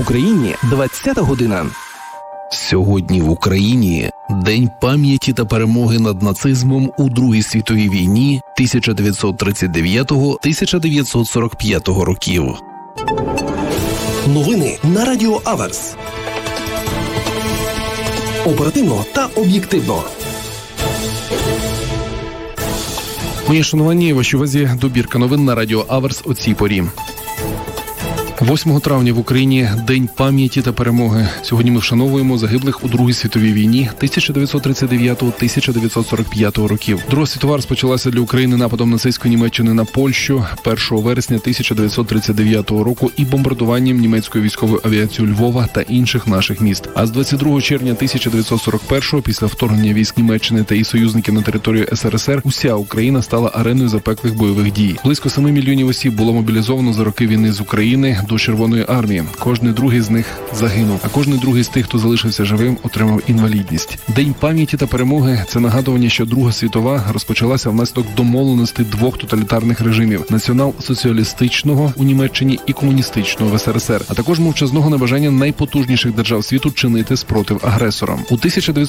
Україні 20-та година. Сьогодні в Україні День пам'яті та перемоги над нацизмом у Другій світовій війні 1939-1945 років. Новини на Радіо Аверс. Оперативно та об'єктивно. Мої шанування, вашій увазі добірка новин на Радіо Аверс о цій порі. 8 травня в Україні День пам'яті та перемоги. Сьогодні ми вшановуємо загиблих у Другій світовій війні 1939-1945 років. Друга світова розпочалася для України нападом нацистської Німеччини на Польщу 1 вересня 1939 року і бомбардуванням німецькою військовою авіацією Львова та інших наших міст. А з 22 червня 1941 після вторгнення військ Німеччини та її союзників на територію СРСР уся Україна стала ареною запеклих бойових дій. Близько 7 мільйонів осіб було мобілізовано за роки війни з України до Червоної армії. Кожний другий з них загинув, а кожний другий з тих, хто залишився живим, отримав інвалідність. День пам'яті та перемоги – це нагадування, що Друга світова розпочалася внаслідок домовленостей двох тоталітарних режимів – націонал-соціалістичного у Німеччині і комуністичного в СРСР, а також мовчазного небажання найпотужніших держав світу чинити спротив агресорам. У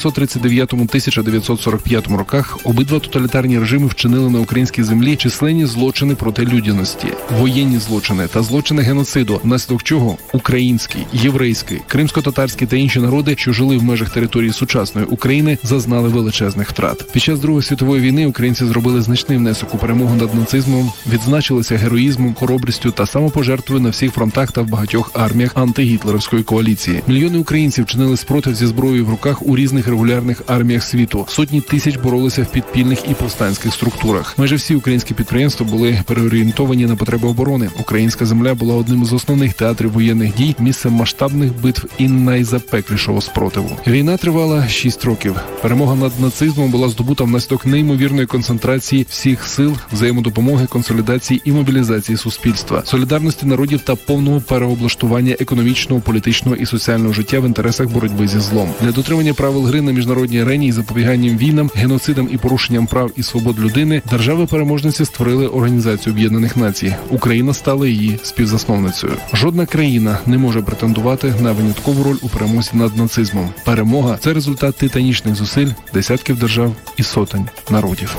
1939-1945 роках обидва тоталітарні режими вчинили на українській землі численні злочини проти людяності, воєнні злочини та злочини геноциду, внаслідок чого український, єврейський, кримсько-татарський та інші народи, що жили в межах території сучасної України, зазнали величезних втрат. Під час Другої світової війни українці зробили значний внесок у перемогу над нацизмом, відзначилися героїзмом, хоробрістю та самопожертвою на всіх фронтах та в багатьох арміях антигітлерівської коаліції. Мільйони українців чинили спротив зі зброєю в руках у різних регулярних арміях світу. Сотні тисяч боролися в підпільних і повстанських структурах. Майже всі українські підприємства були переорієнтовані на потреби оборони. Українська земля була одним з основних театрів воєнних дій, місцем масштабних битв і найзапеклішого спротиву. Війна тривала 6 років. Перемога над нацизмом була здобута внаслідок неймовірної концентрації всіх сил, взаємодопомоги, консолідації і мобілізації суспільства, солідарності народів та повного переоблаштування економічного, політичного і соціального життя в інтересах боротьби зі злом. Для дотримання правил гри на міжнародній арені і запобіганням війнам, геноцидам і порушенням прав і свобод людини держави-переможниці створили Організацію Об'єднаних Націй. Україна стала її співзасновницею. Жодна країна не може претендувати на виняткову роль у перемозі над нацизмом. Перемога – це результат титанічних зусиль десятків держав і сотень народів.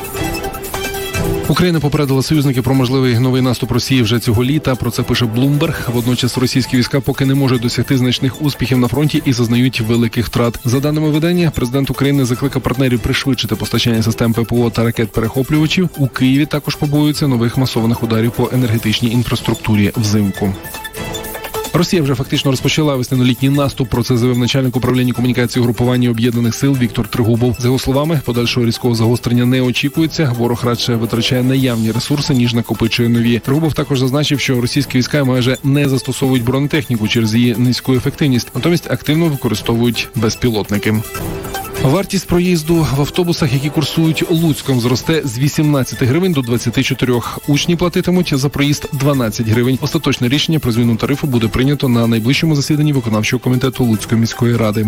Україна попередила союзників про можливий новий наступ Росії вже цього літа. Про це пише Bloomberg. Водночас російські війська поки не можуть досягти значних успіхів на фронті і зазнають великих втрат. За даними видання, президент України закликав партнерів пришвидшити постачання систем ППО та ракет-перехоплювачів. У Києві також побоюються нових масованих ударів по енергетичній інфраструктурі взимку. Росія вже фактично розпочала весняно-літній наступ. Про це заявив начальник управління комунікації угрупування Об'єднаних сил Віктор Тригубов. За його словами, подальшого різкого загострення не очікується. Ворог радше витрачає наявні ресурси, ніж накопичує нові. Тригубов також зазначив, що російські війська майже не застосовують бронетехніку через її низьку ефективність, натомість активно використовують безпілотники. Вартість проїзду в автобусах, які курсують Луцьком, зросте з 18 гривень до 24. Учні платитимуть за проїзд 12 гривень. Остаточне рішення про зміну тарифу буде прийнято на найближчому засіданні виконавчого комітету Луцької міської ради.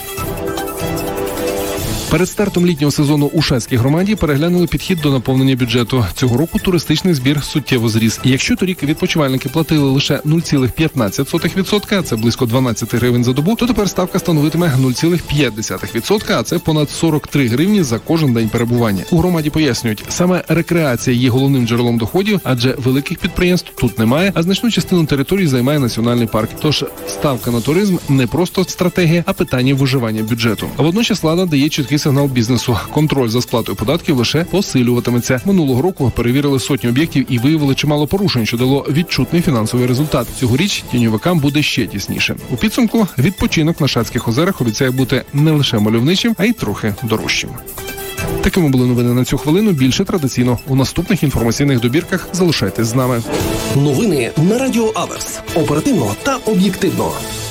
Перед стартом літнього сезону у Шацькій громаді переглянули підхід до наповнення бюджету. Цього року туристичний збір суттєво зріс. І якщо торік відпочивальники платили лише 0,15%, а це близько 12 гривень за добу, то тепер ставка становитиме 0,5%, а це понад 43 гривні за кожен день перебування. У громаді пояснюють, саме рекреація є головним джерелом доходів, адже великих підприємств тут немає, а значну частину території займає національний парк. Тож ставка на туризм не просто стратегія, а питання виживання бюджету. А водночас влада дає чіткий сигнал бізнесу. Контроль за сплатою податків лише посилюватиметься. Минулого року перевірили сотні об'єктів і виявили чимало порушень, що дало відчутний фінансовий результат. Цьогоріч тіньовикам буде ще тісніше. У підсумку відпочинок на Шацьких озерах обіцяє бути не лише мальовничим, а й трохи дорожчим. Такими були новини на цю хвилину. Більше традиційно у наступних інформаційних добірках. Залишайтесь з нами. Новини на Радіо Аверс. Оперативно та об'єктивно.